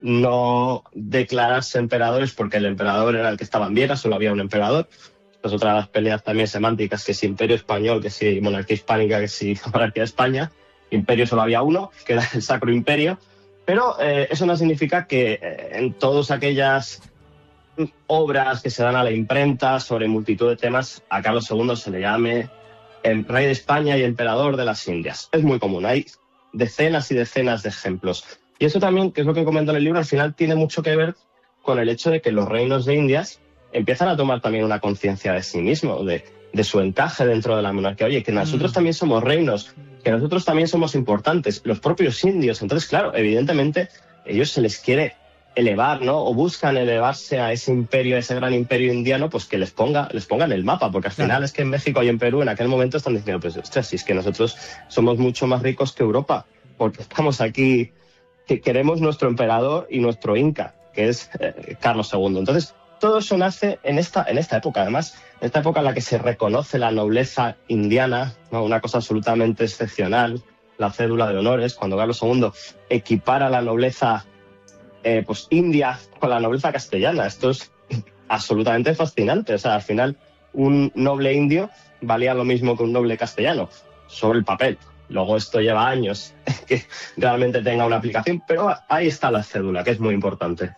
no declararse emperadores porque el emperador era el que estaba en Viena, solo había un emperador. Esta es otra de las peleas también semánticas, que si imperio español, que si monarquía hispánica, que si monarquía de España. Imperio solo había uno, que era el Sacro Imperio, pero eso no significa que en todas aquellas obras que se dan a la imprenta sobre multitud de temas a Carlos II se le llame el rey de España y emperador de las Indias. Es muy común, hay decenas y decenas de ejemplos. Y eso también, que es lo que comento en el libro, al final tiene mucho que ver con el hecho de que los reinos de Indias empiezan a tomar también una conciencia de sí mismos, de su encaje dentro de la monarquía. Oye, que nosotros también somos reinos, que nosotros también somos importantes, los propios indios. Entonces, claro, evidentemente, ellos se les quiere elevar, ¿no? O buscan elevarse a ese imperio, a ese gran imperio indiano, pues que les pongan el mapa, porque al final es que en México y en Perú en aquel momento están diciendo, pues, ostras, si es que nosotros somos mucho más ricos que Europa, porque estamos aquí, que queremos nuestro emperador y nuestro inca, que es Carlos II. Entonces, todo eso nace en esta época, además, en esta época en la que se reconoce la nobleza indiana, ¿no? Una cosa absolutamente excepcional, la cédula de honores, cuando Carlos II equipara la nobleza pues india con la nobleza castellana. Esto es absolutamente fascinante. O sea, al final, un noble indio valía lo mismo que un noble castellano, sobre el papel. Luego esto lleva años que realmente tenga una aplicación, pero ahí está la cédula, que es muy importante.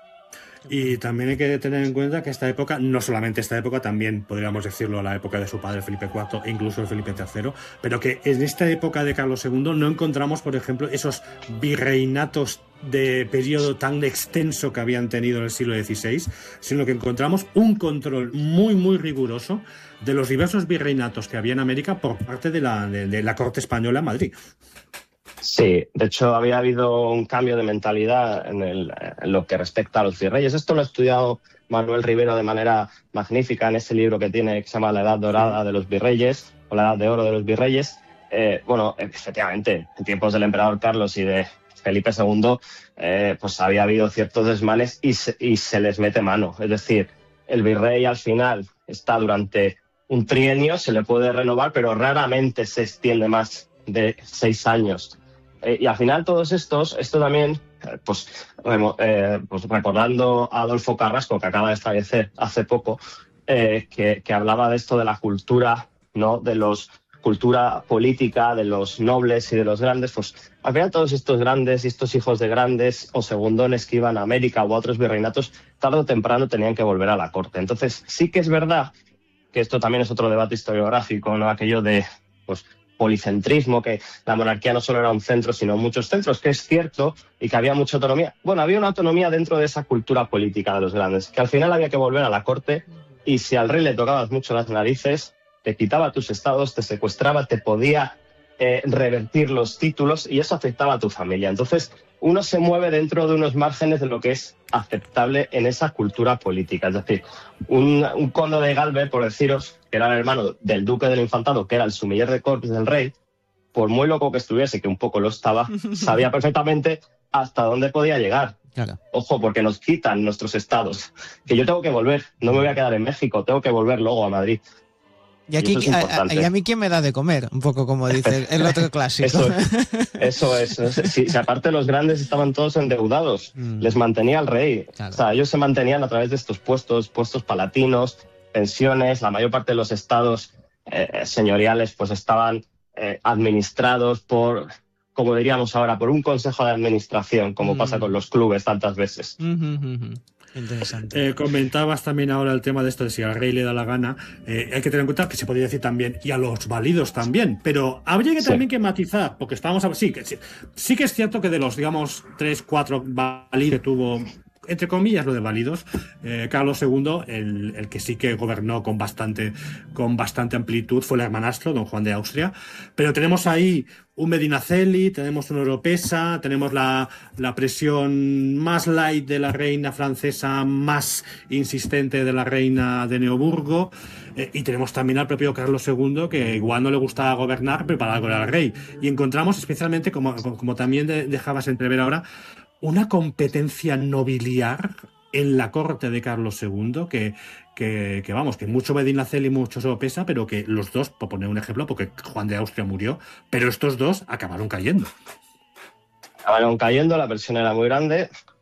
Y también hay que tener en cuenta que esta época, no solamente esta época, también podríamos decirlo la época de su padre Felipe IV e incluso de Felipe III, pero que en esta época de Carlos II no encontramos, por ejemplo, esos virreinatos de periodo tan extenso que habían tenido en el siglo XVI, sino que encontramos un control muy, muy riguroso de los diversos virreinatos que había en América por parte de la corte española en Madrid. Sí, de hecho había habido un cambio de mentalidad en lo que respecta a los virreyes. Esto lo ha estudiado Manuel Rivero de manera magnífica en ese libro que tiene, que se llama La Edad Dorada de los Virreyes, o La Edad de Oro de los Virreyes. Bueno, efectivamente, en tiempos del emperador Carlos y de Felipe II, pues había habido ciertos desmanes y se les mete mano. Es decir, el virrey al final está durante un trienio, se le puede renovar, pero raramente se extiende más de 6 años. Y al final esto también, pues recordando a Adolfo Carrasco, que acaba de fallecer hace poco, que hablaba de esto de la cultura, ¿no? Cultura política de los nobles y de los grandes, pues al final todos estos grandes y estos hijos de grandes o segundones que iban a América o a otros virreinatos, tarde o temprano tenían que volver a la corte. Entonces sí que es verdad que esto también es otro debate historiográfico, ¿no? Aquello de, pues, policentrismo, que la monarquía no solo era un centro, sino muchos centros, que es cierto, y que había mucha autonomía. Bueno, había una autonomía dentro de esa cultura política de los grandes, que al final había que volver a la corte, y si al rey le tocabas mucho las narices, te quitaba tus estados, te secuestraba, te podía revertir los títulos, y eso afectaba a tu familia. Entonces, uno se mueve dentro de unos márgenes de lo que es aceptable en esa cultura política. Es decir, un conde de Galve, por deciros, que era el hermano del duque del Infantado, que era el sumiller de cortes del rey, por muy loco que estuviese, que un poco lo estaba, sabía perfectamente hasta dónde podía llegar. Claro. Ojo, porque nos quitan nuestros estados. Que yo tengo que volver, no me voy a quedar en México, tengo que volver luego a Madrid. Y aquí y a mí quién me da de comer, un poco como dice el otro clásico. Eso es. Si aparte los grandes estaban todos endeudados, les mantenía el rey. Claro. O sea, ellos se mantenían a través de estos puestos palatinos, pensiones. La mayor parte de los estados señoriales pues estaban administrados por, como diríamos ahora, por un consejo de administración, como pasa con los clubes tantas veces. Interesante. Comentabas también ahora el tema de esto de si al rey le da la gana. Hay que tener en cuenta que se podría decir también, y a los válidos también, pero habría que también que matizar, porque estábamos sí que es cierto que de los, digamos, 3, 4 válidos que tuvo, entre comillas, lo de válidos, Carlos II, el que sí que gobernó con bastante amplitud fue el hermanastro, don Juan de Austria, pero tenemos ahí un Medinaceli, tenemos un Oropesa, tenemos la presión más light de la reina francesa, más insistente de la reina de Neoburgo, y tenemos también al propio Carlos II, que igual no le gustaba gobernar, pero para algo era el rey. Y encontramos especialmente, como también dejabas entrever ahora, una competencia nobiliar en la corte de Carlos II que vamos, que mucho Medinaceli y mucho Oropesa, pero que los dos, por poner un ejemplo, porque Juan de Austria murió, pero estos dos acabaron cayendo. La presión era muy grande.